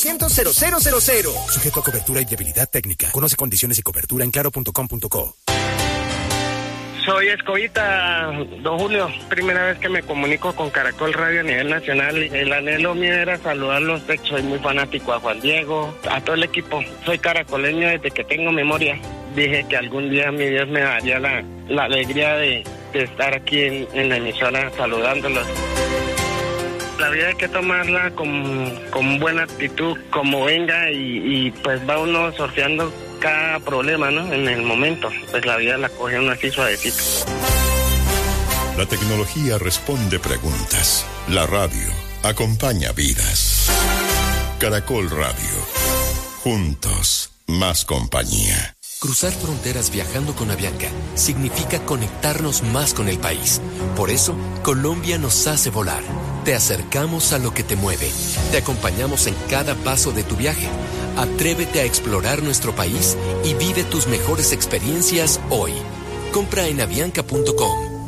100-0000. Sujeto a cobertura y viabilidad técnica. Conoce condiciones y cobertura en claro.com.co. Soy Escobita, don Julio. Primera vez que me comunico con Caracol Radio a nivel nacional. El anhelo mío era saludarlos. Soy muy fanático a Juan Diego, a todo el equipo. Soy caracoleño desde que tengo memoria. Dije que algún día mi Dios me daría la alegría de estar aquí en la emisora saludándolos. La vida hay que tomarla con buena actitud, como venga, y pues va uno sorteando cada problema, ¿no? En el momento, pues la vida la coge uno así suavecito. La tecnología responde preguntas. La radio acompaña vidas. Caracol Radio. Juntos, más compañía. Cruzar fronteras viajando con Avianca significa conectarnos más con el país. Por eso, Colombia nos hace volar. Te acercamos a lo que te mueve. Te acompañamos en cada paso de tu viaje. Atrévete a explorar nuestro país y vive tus mejores experiencias hoy. Compra en avianca.com.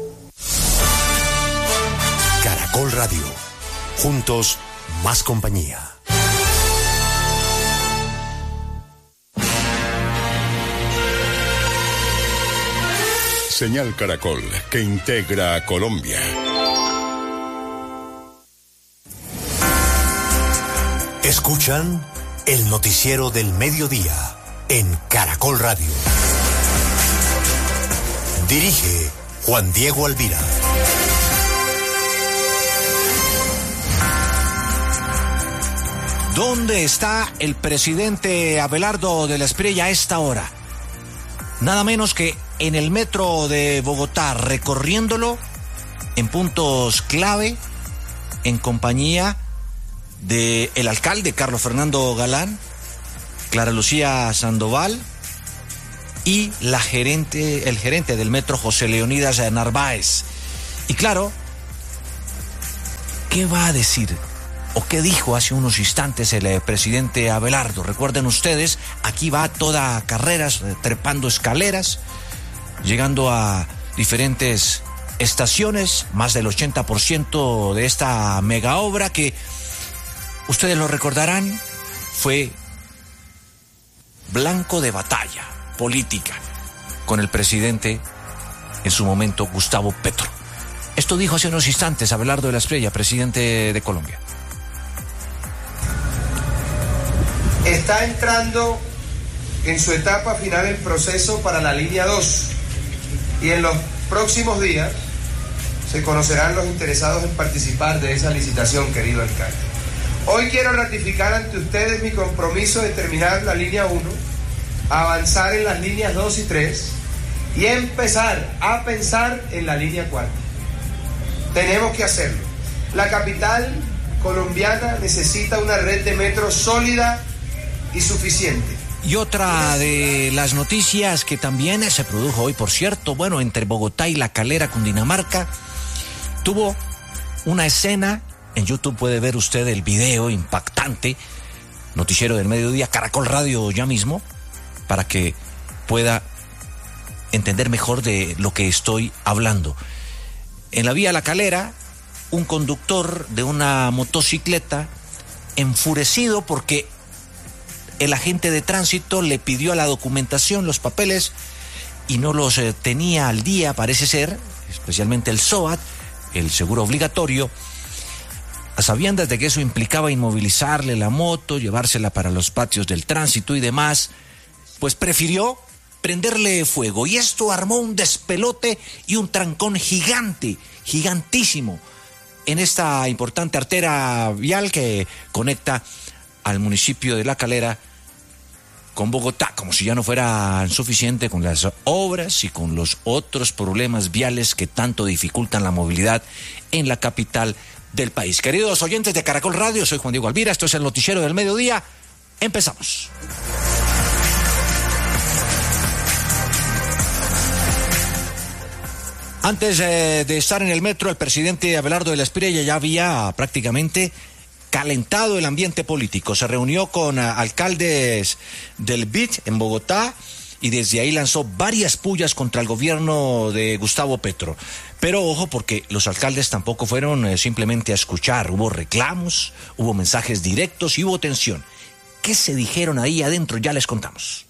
Caracol Radio. Juntos, más compañía. Señal Caracol, que integra a Colombia. Escuchan el noticiero del mediodía en Caracol Radio. Dirige Juan Diego Alvira. ¿Dónde está el presidente Abelardo de la Espriella a esta hora? Nada menos que en el metro de Bogotá, recorriéndolo en puntos clave, en compañía del alcalde Carlos Fernando Galán, Clara Lucía Sandoval y el gerente del metro José Leonidas Narváez. Y claro, ¿qué va a decir? ¿O qué dijo hace unos instantes el presidente Abelardo? Recuerden ustedes, aquí va toda carreras, trepando escaleras, llegando a diferentes estaciones, más del 80% de esta mega obra que, ustedes lo recordarán, fue blanco de batalla política con el presidente, en su momento, Gustavo Petro. Esto dijo hace unos instantes Abelardo de la Espriella, presidente de Colombia. Está entrando en su etapa final el proceso para la línea 2 y en los próximos días se conocerán los interesados en participar de esa licitación, querido alcalde. Hoy quiero ratificar ante ustedes mi compromiso de terminar la línea 1, avanzar en las líneas 2 y 3 y empezar a pensar en la línea 4. Tenemos que hacerlo. La capital colombiana necesita una red de metro sólida y suficiente. Y otra de las noticias que también se produjo hoy, por cierto, bueno, entre Bogotá y La Calera, Cundinamarca, tuvo una escena, en YouTube puede ver usted el video impactante, noticiero del mediodía, Caracol Radio ya mismo, para que pueda entender mejor de lo que estoy hablando. En la vía La Calera, un conductor de una motocicleta, enfurecido porque el agente de tránsito le pidió la documentación, los papeles, y no los tenía al día, parece ser, especialmente el SOAT, el seguro obligatorio, a sabiendas de que eso implicaba inmovilizarle la moto, llevársela para los patios del tránsito y demás, pues prefirió prenderle fuego. Y esto armó un despelote y un trancón gigante, gigantísimo, en esta importante arteria vial que conecta al municipio de La Calera con Bogotá, como si ya no fuera suficiente con las obras y con los otros problemas viales que tanto dificultan la movilidad en la capital del país. Queridos oyentes de Caracol Radio, soy Juan Diego Alvira, esto es el noticiero del mediodía. Empezamos. Antes de estar en el metro, el presidente Abelardo de la Espriella ya había prácticamente calentado el ambiente político. Se reunió con alcaldes del BID en Bogotá y desde ahí lanzó varias pullas contra el gobierno de Gustavo Petro. Pero ojo, porque los alcaldes tampoco fueron simplemente a escuchar. Hubo reclamos, hubo mensajes directos y hubo tensión. ¿Qué se dijeron ahí adentro? Ya les contamos.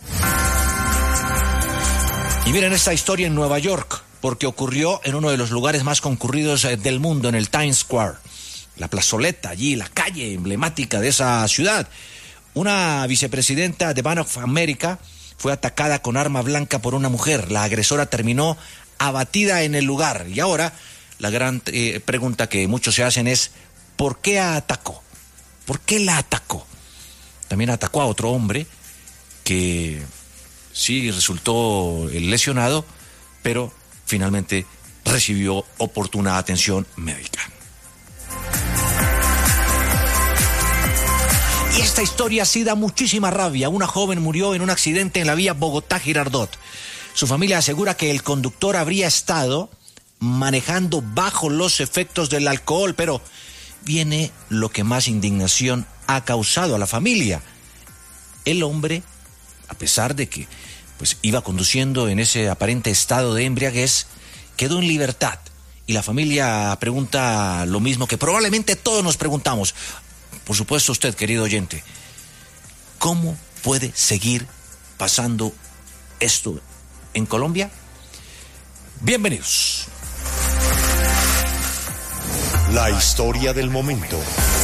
Y miren esta historia en Nueva York, porque ocurrió en uno de los lugares más concurridos del mundo, en el Times Square. La plazoleta allí, la calle emblemática de esa ciudad. Una vicepresidenta de Bank of America fue atacada con arma blanca por una mujer. La agresora terminó abatida en el lugar. Y ahora la gran pregunta que muchos se hacen es: ¿por qué atacó? ¿Por qué la atacó? También atacó a otro hombre que sí resultó lesionado, pero finalmente recibió oportuna atención médica. Y esta historia sí da muchísima rabia. Una joven murió en un accidente en la vía Bogotá-Girardot. Su familia asegura que el conductor habría estado manejando bajo los efectos del alcohol, pero viene lo que más indignación ha causado a la familia. El hombre, a pesar de que iba conduciendo en ese aparente estado de embriaguez, quedó en libertad. Y la familia pregunta lo mismo que probablemente todos nos preguntamos. Por supuesto usted, querido oyente, ¿cómo puede seguir pasando esto en Colombia? Bienvenidos. La historia del momento.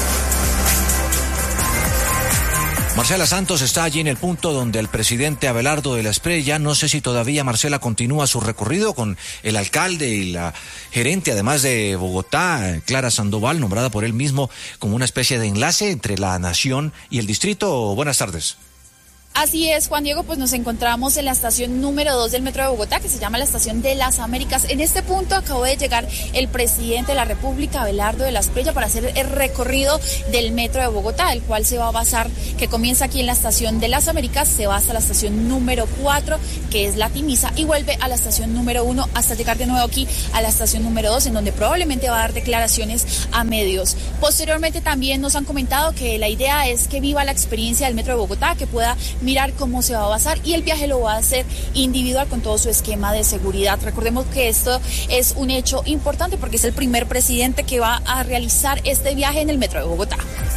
Marcela Santos está allí en el punto donde el presidente Abelardo de la Espriella, no sé si todavía Marcela continúa su recorrido con el alcalde y la gerente, además de Bogotá, Clara Sandoval, nombrada por él mismo como una especie de enlace entre la nación y el distrito. Buenas tardes. Así es, Juan Diego, pues nos encontramos en la estación número 2 del Metro de Bogotá, que se llama la Estación de las Américas. En este punto acabó de llegar el presidente de la República, Abelardo de la Espriella, para hacer el recorrido del Metro de Bogotá, el cual se va a basar, que comienza aquí en la Estación de las Américas, se va hasta la estación número 4, que es la Timisa, y vuelve a la estación número 1 hasta llegar de nuevo aquí a la estación número 2, en donde probablemente va a dar declaraciones a medios. Posteriormente también nos han comentado que la idea es que viva la experiencia del Metro de Bogotá, que pueda mirar cómo se va a basar, y el viaje lo va a hacer individual con todo su esquema de seguridad. Recordemos que esto es un hecho importante porque es el primer presidente que va a realizar este viaje en el Metro de Bogotá.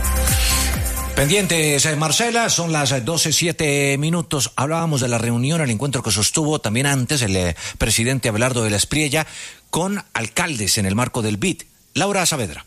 Pendientes, Marcela, son las 12:07. Hablábamos de la reunión, el encuentro que sostuvo también antes el presidente Abelardo de la Espriella con alcaldes en el marco del BID. Laura Saavedra.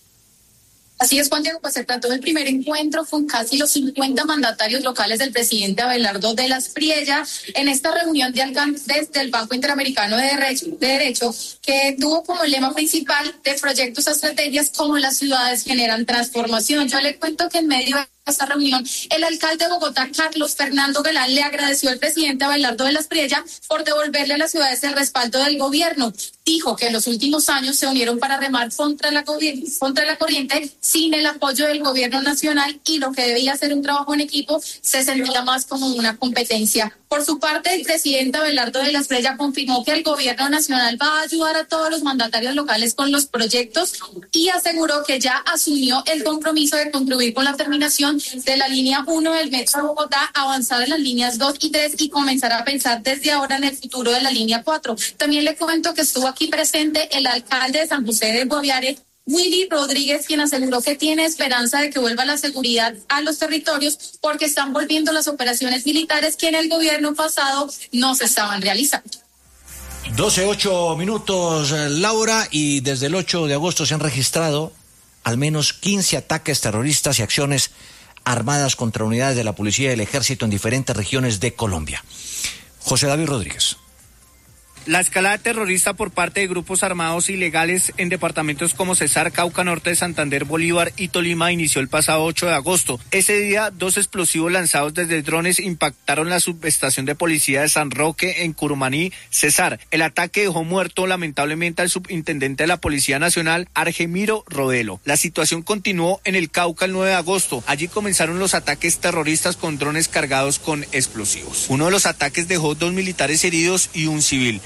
Así es, Juan Diego, pues se trató del primer encuentro con casi los 50 mandatarios locales del presidente Abelardo de la Espriella en esta reunión de alcaldes del Banco Interamericano de Derecho, que tuvo como lema principal de proyectos a estrategias como las ciudades generan transformación. Yo le cuento que en medio de esta reunión, el alcalde de Bogotá, Carlos Fernando Galán, le agradeció al presidente Abelardo de la Espriella por devolverle a las ciudades el respaldo del gobierno. Dijo que en los últimos años se unieron para remar contra la corriente sin el apoyo del gobierno nacional, y lo que debía ser un trabajo en equipo se sentía más como una competencia. Por su parte, el presidente Abelardo de la Espriella confirmó que el gobierno nacional va a ayudar a todos los mandatarios locales con los proyectos y aseguró que ya asumió el compromiso de contribuir con la terminación de la línea 1 del Metro de Bogotá, avanzar en las líneas 2 y 3 y comenzar a pensar desde ahora en el futuro de la línea 4. También le comento que estuvo aquí presente el alcalde de San José del Guaviare, Willy Rodríguez, quien aseguró que tiene esperanza de que vuelva la seguridad a los territorios porque están volviendo las operaciones militares que en el gobierno pasado no se estaban realizando. 12:08, Laura, y desde el 8 de agosto se han registrado al menos 15 ataques terroristas y acciones armadas contra unidades de la policía y el ejército en diferentes regiones de Colombia. José David Rodríguez. La escalada terrorista por parte de grupos armados ilegales en departamentos como Cesar, Cauca, Norte de Santander, Bolívar y Tolima inició el pasado 8 de agosto. Ese día, 2 explosivos lanzados desde drones impactaron la subestación de policía de San Roque en Curumaní, Cesar. El ataque dejó muerto lamentablemente al subintendente de la Policía Nacional, Argemiro Rodelo. La situación continuó en el Cauca el 9 de agosto. Allí comenzaron los ataques terroristas con drones cargados con explosivos. Uno de los ataques dejó 2 militares heridos y un civil.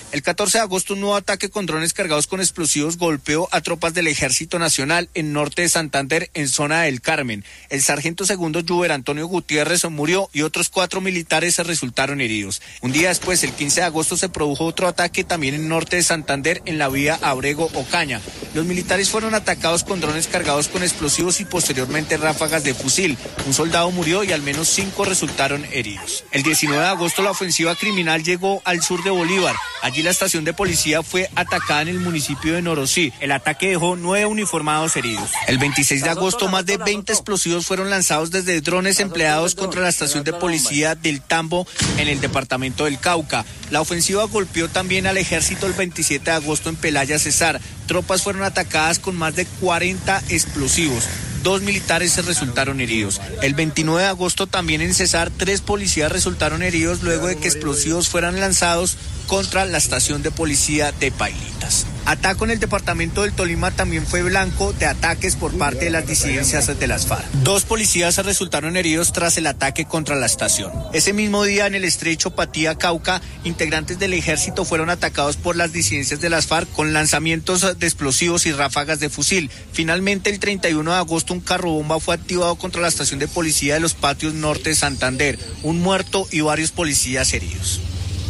El 14 de agosto un nuevo ataque con drones cargados con explosivos golpeó a tropas del Ejército Nacional en norte de Santander, en zona del Carmen. El sargento segundo Yuber Antonio Gutiérrez murió y otros 4 militares se resultaron heridos. Un día después, el 15 de agosto, se produjo otro ataque también en norte de Santander, en la vía Abrego-Ocaña. Los militares fueron atacados con drones cargados con explosivos y posteriormente ráfagas de fusil. Un soldado murió y al menos 5 resultaron heridos. El 19 de agosto la ofensiva criminal llegó al sur de Bolívar. Allí la estación de policía fue atacada en el municipio de Norosí. El ataque dejó 9 uniformados heridos. El 26 de agosto más de 20 explosivos fueron lanzados desde drones empleados contra la estación de policía del Tambo en el departamento del Cauca. La ofensiva golpeó también al ejército el 27 de agosto en Pelaya, Cesar. Tropas fueron atacadas con más de 40 explosivos. 2 militares se resultaron heridos. El 29 de agosto también en Cesar 3 policías resultaron heridos luego de que explosivos fueran lanzados contra la estación de policía de Pailitas. Ataco en el departamento del Tolima también fue blanco de ataques por parte de las disidencias de las FARC. 2 policías se resultaron heridos tras el ataque contra la estación. Ese mismo día en el estrecho Patía, Cauca, integrantes del ejército fueron atacados por las disidencias de las FARC con lanzamientos de explosivos y ráfagas de fusil. Finalmente, el 31 de agosto, un carro bomba fue activado contra la estación de policía de Los Patios Norte de Santander. Un muerto y varios policías heridos.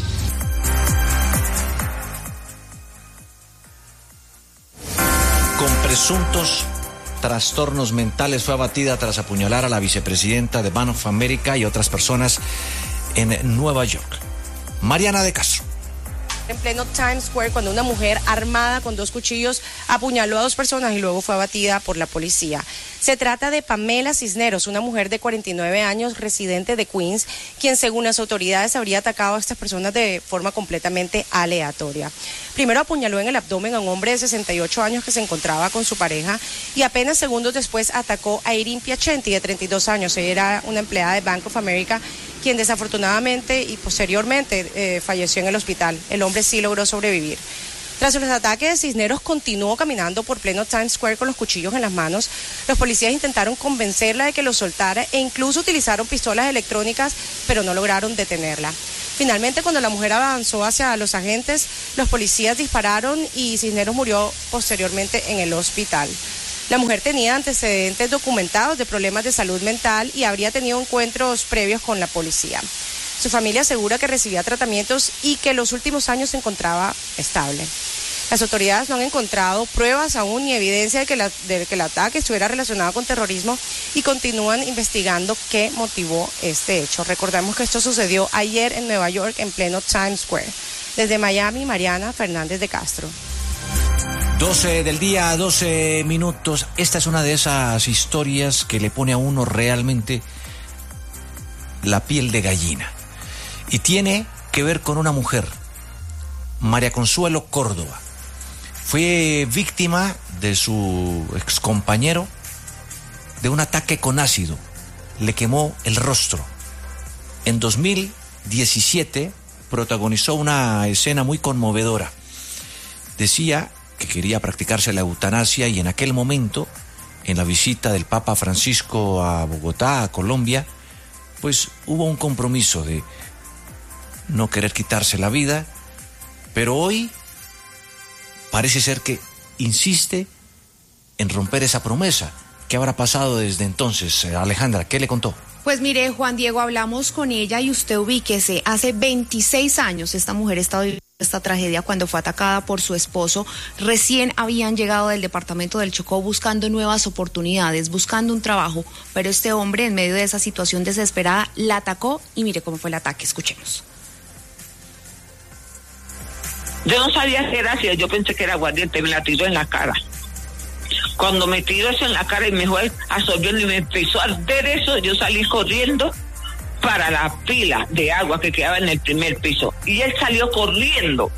Con presuntos trastornos mentales fue abatida tras apuñalar a la vicepresidenta de Bank of America y otras personas en Nueva York. Mariana de Castro. En pleno Times Square, cuando una mujer armada con 2 cuchillos apuñaló a 2 personas y luego fue abatida por la policía. Se trata de Pamela Cisneros, una mujer de 49 años, residente de Queens, quien según las autoridades habría atacado a estas personas de forma completamente aleatoria. Primero apuñaló en el abdomen a un hombre de 68 años que se encontraba con su pareja y apenas segundos después atacó a Erin Piacenti, de 32 años. Ella era una empleada de Bank of America, quien desafortunadamente y posteriormente falleció en el hospital. El hombre sí logró sobrevivir. Tras los ataques, Cisneros continuó caminando por pleno Times Square con los cuchillos en las manos. Los policías intentaron convencerla de que los soltara e incluso utilizaron pistolas electrónicas, pero no lograron detenerla. Finalmente, cuando la mujer avanzó hacia los agentes, los policías dispararon y Cisneros murió posteriormente en el hospital. La mujer tenía antecedentes documentados de problemas de salud mental y habría tenido encuentros previos con la policía. Su familia asegura que recibía tratamientos y que en los últimos años se encontraba estable. Las autoridades no han encontrado pruebas aún ni evidencia de que el ataque estuviera relacionado con terrorismo y continúan investigando qué motivó este hecho. Recordemos que esto sucedió ayer en Nueva York, en pleno Times Square. Desde Miami, Mariana Fernández de Castro. 12 del día, 12 minutos. Esta es una de esas historias que le pone a uno realmente la piel de gallina. Y tiene que ver con una mujer, María Consuelo Córdoba. Fue víctima de su excompañero de un ataque con ácido. Le quemó el rostro. En 2017 protagonizó una escena muy conmovedora. Decía que quería practicarse la eutanasia y en aquel momento, en la visita del Papa Francisco a Bogotá, a Colombia, pues hubo un compromiso de no querer quitarse la vida, pero hoy parece ser que insiste en romper esa promesa. ¿Qué habrá pasado desde entonces? Alejandra, ¿qué le contó? Pues mire, Juan Diego, hablamos con ella y usted ubíquese, hace 26 años esta mujer estaba viviendo esta tragedia cuando fue atacada por su esposo. Recién habían llegado del departamento del Chocó buscando nuevas oportunidades, buscando un trabajo, pero este hombre en medio de esa situación desesperada la atacó y mire cómo fue el ataque, escuchemos. Yo no sabía qué era ácido, yo pensé que era aguardiente, me la tiró en la cara. Cuando me tiró eso en la cara y me fue absorbiendo y me empezó a arder eso, yo salí corriendo para la pila de agua que quedaba en el primer piso. Y él salió corriendo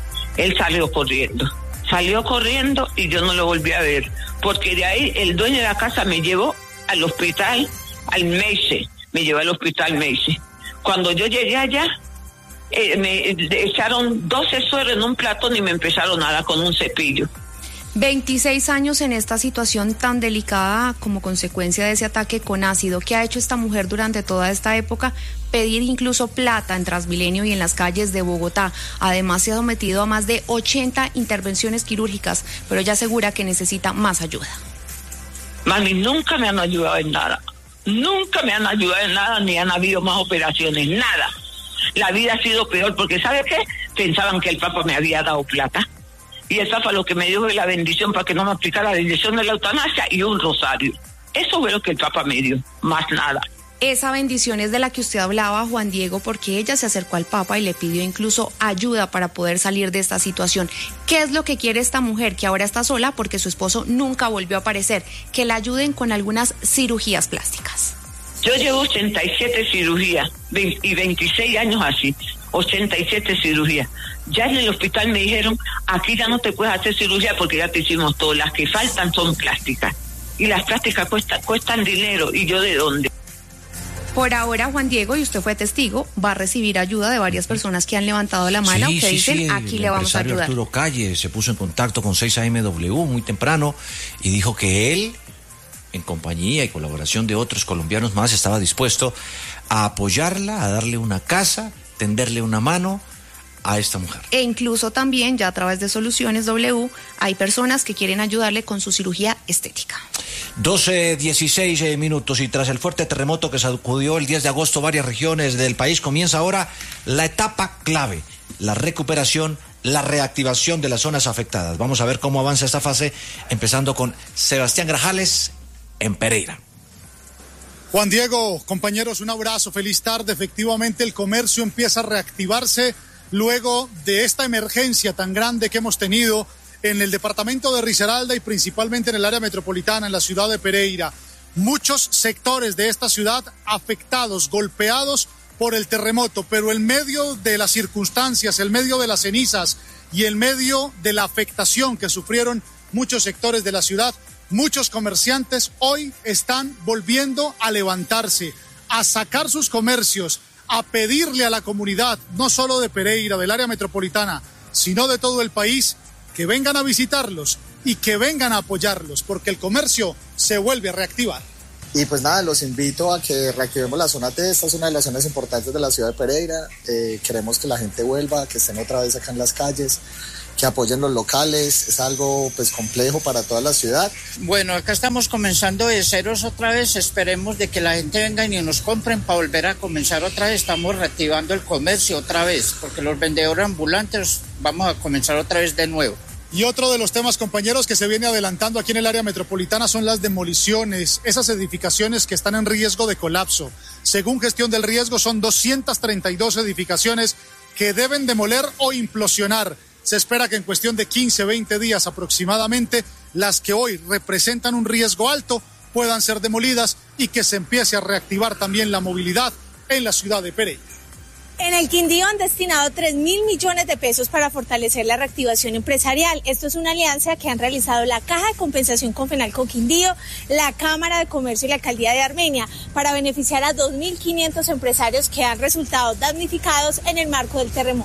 y yo no lo volví a ver. Porque de ahí el dueño de la casa me llevó al hospital, al Meise, me llevó al hospital Meise. Cuando yo llegué allá, me echaron 12 sueros en un platón y me empezaron a dar con un cepillo. 26 años en esta situación tan delicada como consecuencia de ese ataque con ácido. ¿Qué ha hecho esta mujer durante toda esta época? Pedir incluso plata en Transmilenio y en las calles de Bogotá. Además, se ha sometido a más de 80 intervenciones quirúrgicas, pero ella asegura que necesita más ayuda. Mami, nunca me han ayudado en nada. Nunca me han ayudado en nada, ni han habido más operaciones, nada. La vida ha sido peor, porque ¿sabe qué? Pensaban que el Papa me había dado plata. Y el Papa lo que me dio fue la bendición para que no me aplicara la inyección de la eutanasia y un rosario. Eso fue lo que el Papa me dio, más nada. Esa bendición es de la que usted hablaba, Juan Diego, porque ella se acercó al Papa y le pidió incluso ayuda para poder salir de esta situación. ¿Qué es lo que quiere esta mujer, que ahora está sola porque su esposo nunca volvió a aparecer? Que la ayuden con algunas cirugías plásticas. Yo llevo 87 cirugías y 26 años así, 87 cirugías. Ya en el hospital me dijeron, aquí ya no te puedes hacer cirugía porque ya te hicimos todo, las que faltan son plásticas. Y las plásticas cuestan dinero, ¿y yo de dónde? Por ahora, Juan Diego, y usted fue testigo, va a recibir ayuda de varias personas que han levantado la mano, que dicen, aquí le vamos a ayudar. Arturo Calle se puso en contacto con 6AMW muy temprano y dijo que él, en compañía y colaboración de otros colombianos más, estaba dispuesto a apoyarla, a darle una casa, tenderle una mano a esta mujer. E incluso también, ya a través de Soluciones W, hay personas que quieren ayudarle con su cirugía estética. 12:16 minutos y tras el fuerte terremoto que sacudió el 10 de agosto varias regiones del país, comienza ahora la etapa clave, la recuperación, la reactivación de las zonas afectadas. Vamos a ver cómo avanza esta fase, empezando con Sebastián Grajales en Pereira. Juan Diego, compañeros, un abrazo, feliz tarde. Efectivamente, el comercio empieza a reactivarse luego de esta emergencia tan grande que hemos tenido en el departamento de Risaralda y principalmente en el área metropolitana, en la ciudad de Pereira. Muchos sectores de esta ciudad afectados, golpeados por el terremoto, pero en medio de las circunstancias, en medio de las cenizas y en medio de la afectación que sufrieron muchos sectores de la ciudad, muchos comerciantes hoy están volviendo a levantarse, a sacar sus comercios, a pedirle a la comunidad, no solo de Pereira, del área metropolitana, sino de todo el país, que vengan a visitarlos y que vengan a apoyarlos, porque el comercio se vuelve a reactivar. Y pues nada, los invito a que reactivemos la zona T. Esta es una de las zonas importantes de la ciudad de Pereira. Queremos que la gente vuelva, que estén otra vez acá en las calles, que apoyen los locales. Es algo pues complejo para toda la ciudad. Bueno, acá estamos comenzando de ceros otra vez. Esperemos de que la gente venga y nos compren para volver a comenzar otra vez. Estamos reactivando el comercio otra vez, porque los vendedores ambulantes vamos a comenzar otra vez de nuevo. Y otro de los temas, compañeros, que se viene adelantando aquí en el área metropolitana son las demoliciones, esas edificaciones que están en riesgo de colapso. Según Gestión del Riesgo, son 232 edificaciones que deben demoler o implosionar. Se espera que en cuestión de 15, 20 días aproximadamente, las que hoy representan un riesgo alto puedan ser demolidas y que se empiece a reactivar también la movilidad en la ciudad de Pereira. En el Quindío han destinado 3.000 millones de pesos para fortalecer la reactivación empresarial. Esto es una alianza que han realizado la Caja de Compensación Confenal con Quindío, la Cámara de Comercio y la Alcaldía de Armenia para beneficiar a 2.500 empresarios que han resultado damnificados en el marco del terremoto.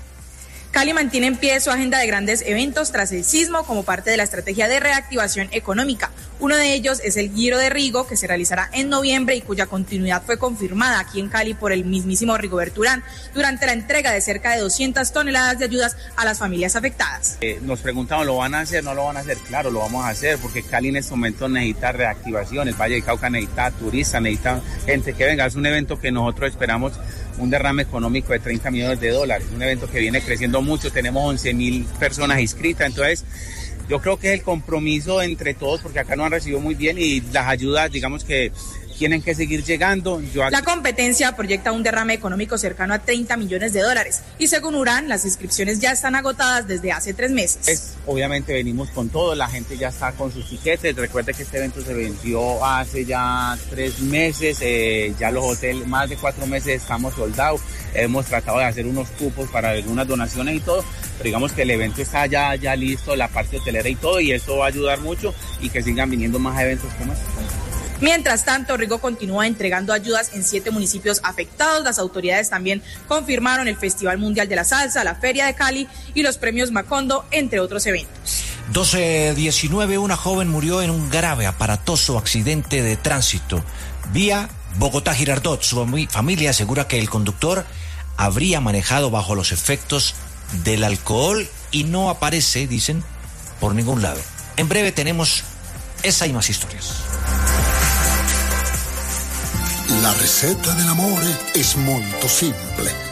Cali mantiene en pie su agenda de grandes eventos tras el sismo como parte de la estrategia de reactivación económica. Uno de ellos es el Giro de Rigo, que se realizará en noviembre y cuya continuidad fue confirmada aquí en Cali por el mismísimo Rigoberto Urán durante la entrega de cerca de 200 toneladas de ayudas a las familias afectadas. Nos preguntamos, ¿lo van a hacer? ¿No lo van a hacer? Claro, lo vamos a hacer porque Cali en este momento necesita reactivación, el Valle del Cauca necesita turistas, necesita gente que venga. Es un evento que nosotros esperamos un derrame económico de $30 millones, un evento que viene creciendo mucho, tenemos 11.000 personas inscritas, entonces yo creo que es el compromiso entre todos, porque acá nos han recibido muy bien y las ayudas, digamos que tienen que seguir llegando. La competencia proyecta un derrame económico cercano a $30 millones y según Urán, las inscripciones ya están agotadas desde hace 3 meses. Obviamente venimos con todo, la gente ya está con sus tiquetes. Recuerde que este evento se vendió hace ya 3 meses, ya los hoteles, más de 4 meses estamos soldados. Hemos tratado de hacer unos cupos para algunas donaciones y todo, pero digamos que el evento está ya listo, la parte hotelera y todo, y eso va a ayudar mucho y que sigan viniendo más eventos como este. Mientras tanto, Rigo continúa entregando ayudas en 7 municipios afectados. Las autoridades también confirmaron el Festival Mundial de la Salsa, la Feria de Cali y los premios Macondo, entre otros eventos. 12:19, una joven murió en un grave, aparatoso accidente de tránsito vía Bogotá-Girardot. Su familia asegura que el conductor habría manejado bajo los efectos del alcohol y no aparece, dicen, por ningún lado. En breve tenemos esa y más historias. La receta del amor es molto simple.